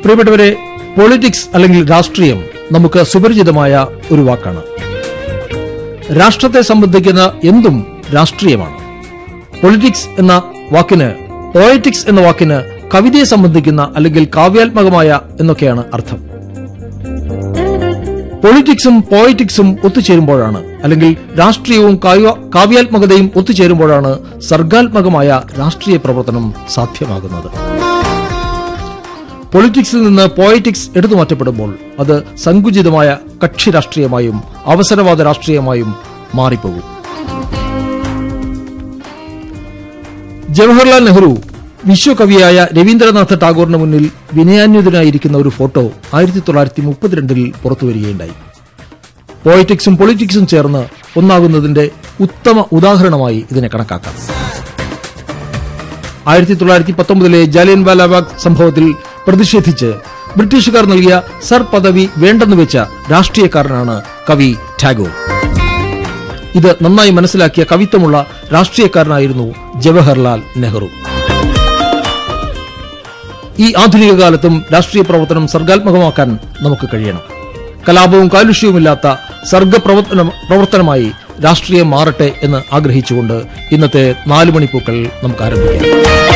പ്രിയപ്പെട്ടവരെ, പൊളിറ്റിക്സ് അല്ലെങ്കിൽ രാഷ്ട്രീയം നമുക്ക് സുപരിചിതമായ ഒരു വാക്കാണ്. രാഷ്ട്രത്തെ സംബന്ധിക്കുന്ന എന്തും രാഷ്ട്രീയമാണ്. പൊളിറ്റിക്സ് എന്ന വാക്കിന്, പോയറ്റിക്സ് എന്ന വാക്കിന് കവിതയെ സംബന്ധിക്കുന്ന അല്ലെങ്കിൽ കാവ്യാത്മകമായ എന്നൊക്കെയാണ് അർത്ഥം. പൊളിറ്റിക്സും പോയറ്റിക്സും ഒത്തുചേരുമ്പോഴാണ്, അല്ലെങ്കിൽ രാഷ്ട്രീയവും കാവ്യാത്മകതയും ഒത്തുചേരുമ്പോഴാണ് സർഗാത്മകമായ രാഷ്ട്രീയ പ്രവർത്തനം സാധ്യമാകുന്നത്. പൊളിറ്റിക്സിൽ നിന്ന് പോയറ്റിക്സ് എടുത്തു മാറ്റപ്പെടുമ്പോൾ അത് സങ്കുചിതമായ കക്ഷി രാഷ്ട്രീയമായും അവസരവാദ രാഷ്ട്രീയമായും മാറിപ്പോകും. ജവഹർലാൽ നെഹ്റു വിശ്വകവിയായ രവീന്ദ്രനാഥ് ടാഗോറിന് മുന്നിൽ വിനയാന്വിതനായിരിക്കുന്ന ഒരു ഫോട്ടോ 1932 പുറത്തുവരികയുണ്ടായി. പോയറ്റിക്സും പൊളിറ്റിക്സും ചേർന്ന് ഒന്നാകുന്നതിന്റെ ഉത്തമ ഉദാഹരണമായി ഇതിനെ കണക്കാക്കാം. 1919 ജാലിയൻവാലാബാഗ് സംഭവത്തിൽ പ്രതിഷേധിച്ച് ബ്രിട്ടീഷുകാർ നൽകിയ സർ പദവി വേണ്ടെന്ന് വെച്ച രാഷ്ട്രീയക്കാരനാണ് കവി ടാഗോർ. ഇത് നന്നായി മനസ്സിലാക്കിയ കവിത്വമുള്ള രാഷ്ട്രീയക്കാരനായിരുന്നു ജവഹർലാൽ നെഹ്റു. ഈ ആധുനിക കാലത്തും രാഷ്ട്രീയ പ്രവർത്തനം സർഗാത്മകമാക്കാൻ നമുക്ക് കഴിയണം. കലാപവും കാലുഷ്യവുമില്ലാത്ത സർഗപ്രവർത്തനമായി രാഷ്ട്രീയം മാറട്ടെ എന്ന് ആഗ്രഹിച്ചുകൊണ്ട് ഇന്നത്തെ 4 മണിപ്പൂക്കൾ നമുക്ക് ആരംഭിക്കാം.